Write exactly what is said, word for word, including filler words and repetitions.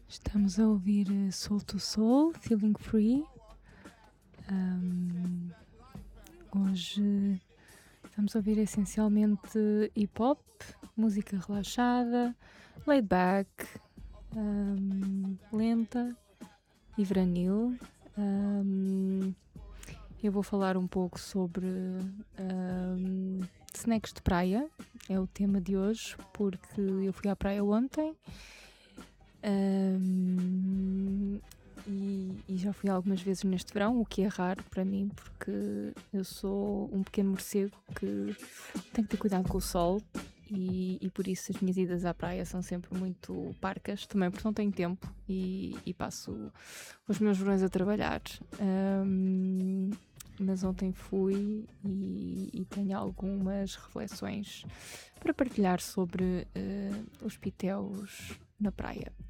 Estamos a ouvir eh, Soul to Soul, Feeling Free. Ahm, hoje estamos a ouvir essencialmente hip hop, música relaxada, laid back, ahm, lenta e veranil. Ahm, eu vou falar um pouco sobre ahm, snacks de praia, é o tema de hoje, porque eu fui à praia ontem. Um, e, e já fui algumas vezes neste verão, o que é raro para mim, porque eu sou um pequeno morcego que tem que ter cuidado com o sol e, e por isso as minhas idas à praia são sempre muito parcas, também porque não tenho tempo e, e passo os meus verões a trabalhar. Um, mas ontem fui e, e tenho algumas reflexões para partilhar sobre uh, os pitéus na praia.